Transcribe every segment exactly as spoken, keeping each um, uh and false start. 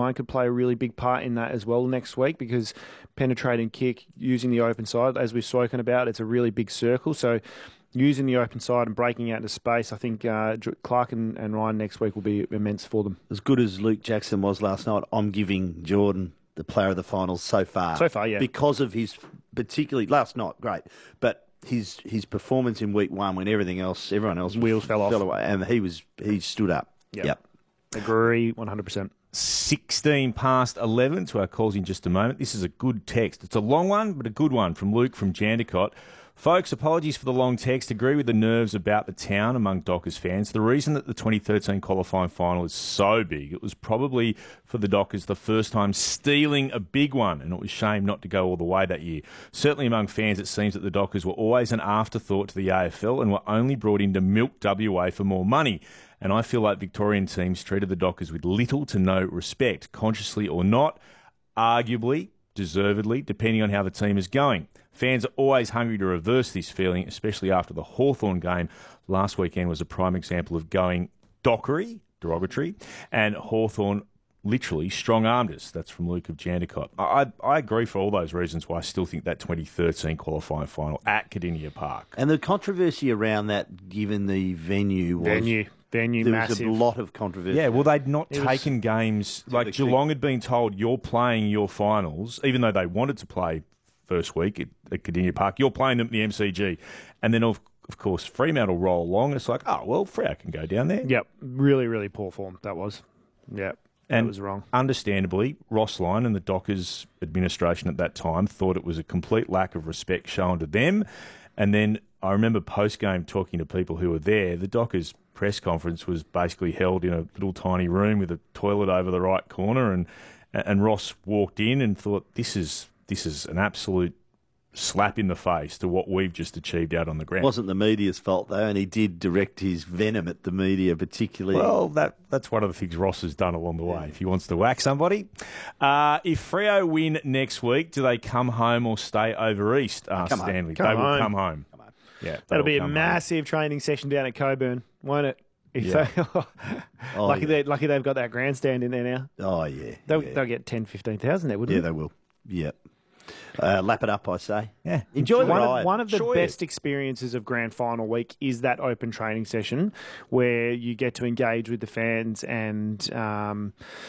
behind could play a really big part in that as well next week, because penetrating kick, using the open side, as we've spoken about, it's a really big circle. So using the open side and breaking out into space, I think uh, Clark and, and Ryan next week will be immense for them. As good as Luke Jackson was last night, I'm giving Jordan the player of the finals so far. So far, yeah. Because of his, particularly last night, great, but his his performance in week one when everything else, everyone else wheels fell off, fell away, and he was he stood up. Yep. yep. Agree, one hundred percent. sixteen past eleven to our calls in just a moment. This is a good text. It's a long one, but a good one from Luke from Jandakot. Folks, apologies for the long text. Agree with the nerves about the town among Dockers fans. The reason that the twenty thirteen qualifying final is so big, it was probably for the Dockers the first time stealing a big one, and it was a shame not to go all the way that year. Certainly among fans, it seems that the Dockers were always an afterthought to the A F L and were only brought in to milk W A for more money. And I feel like Victorian teams treated the Dockers with little to no respect, consciously or not, arguably, deservedly, depending on how the team is going. Fans are always hungry to reverse this feeling, especially after the Hawthorn game last weekend was a prime example of going dockery, derogatory, and Hawthorn literally strong-armed us. That's from Luke of Jandakot. I, I agree for all those reasons why I still think that twenty thirteen qualifying final at Cardinia Park. And the controversy around that, given the venue, was... Venue. Venue, there massive. was a lot of controversy. Yeah, well, they'd not It taken was, games. Like Geelong had been told, you're playing your finals, even though they wanted to play first week at, at Cardinia Park, you're playing them at the M C G. And then, of, of course, Fremantle roll along. It's like, oh, well, Freo can go down there. Yep, really, really poor form, that was. Yep, that and was wrong. Understandably, Ross Lyon and the Dockers administration at that time thought it was a complete lack of respect shown to them. And then I remember post-game talking to people who were there. The Dockers press conference was basically held in a little tiny room with a toilet over the right corner, and and Ross walked in and thought, this is this is an absolute slap in the face to what we've just achieved out on the ground. It wasn't the media's fault, though, and he did direct his venom at the media, particularly. Well, that that's one of the things Ross has done along the way, if he wants to whack somebody. Uh, if Freo win next week, do they come home or stay over East? Asked Come Stanley. Come they will home. come home. Come on. Yeah, That'll be a come massive home. Training session down at Coburn, won't it? If Yeah. they, Oh, lucky, yeah. they, lucky they've got that grandstand in there now. Oh, yeah. They'll, yeah. they'll get ten, fifteen thousand there, wouldn't Yeah, they? they will. Yep. Uh, lap it up, I say. Yeah. Enjoy the One ride. of, one of the Enjoy best it. experiences of Grand Final week is that open training session where you get to engage with the fans and um,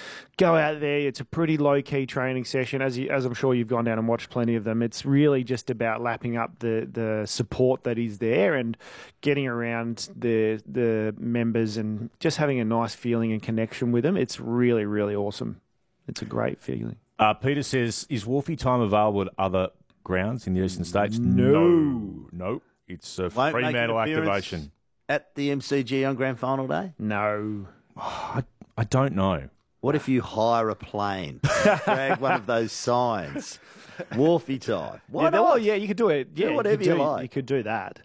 go out there. It's a pretty low-key training session. As you, as I'm sure you've gone down and watched plenty of them, it's really just about lapping up the, the support that is there and getting around the the members and just having a nice feeling and connection with them. It's really, really awesome. It's a great feeling. Uh, Peter says, is Wolfie time available at other grounds in the Eastern States? No. No. No. It's a Won't make an Fremantle appearance activation. At the M C G on Grand Final day? No. I, I don't know. What if you hire a plane, drag one of those signs, Wharfie time? Why yeah, not? well, yeah, you could do it. Yeah, whatever you, could you do, like. You could do that.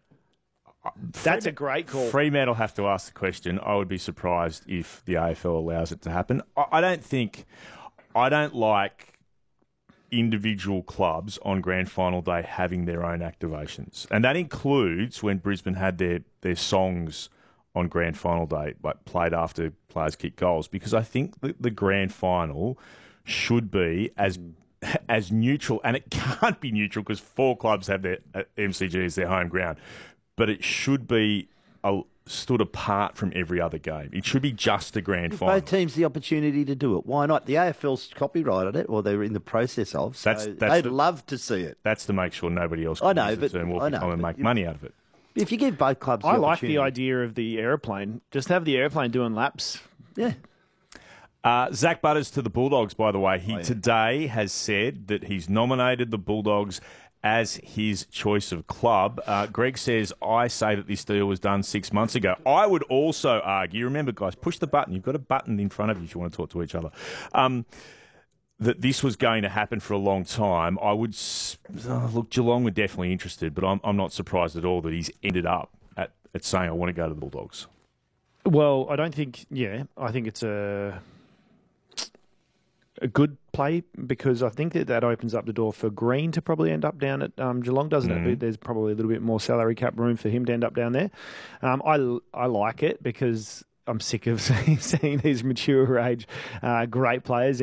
That's a great call. Fremantle have to ask the question. I would be surprised if the A F L allows it to happen. I, I don't think... I don't like individual clubs on Grand Final day having their own activations. And that includes when Brisbane had their, their songs on Grand Final day, like played after players kick goals, because I think the, the Grand Final should be as as neutral, and it can't be neutral because four clubs have their uh, M C G as their home ground, but it should be a, stood apart from every other game. It should be just a grand Give final. both teams the opportunity to do it. Why not? The A F L's copyrighted it, or they're in the process of. So That's- that's they'd the- love to see it. That's to make sure nobody else I can know, use but- the term I Wolfie know, time and but make you- money out of it. If you give both clubs, the I like the opportunity- idea of the airplane. Just have the airplane doing laps. Yeah. Uh, Zach Butters to the Bulldogs, by the way. He Oh, yeah. today has said that he's nominated the Bulldogs as his choice of club. Uh, Greg says, I say that this deal was done six months ago. I would also argue, remember, guys, push the button. You've got a button in front of you if you want to talk to each other. Um, that this was going to happen for a long time. I would s- oh, look. Geelong were definitely interested, but I'm I'm not surprised at all that he's ended up at, at saying I want to go to the Bulldogs. Well, I don't think. Yeah, I think it's a a good play because I think that that opens up the door for Green to probably end up down at um, Geelong, doesn't Mm-hmm. it? There's probably a little bit more salary cap room for him to end up down there. Um, I I like it because I'm sick of seeing, seeing these mature age uh, great players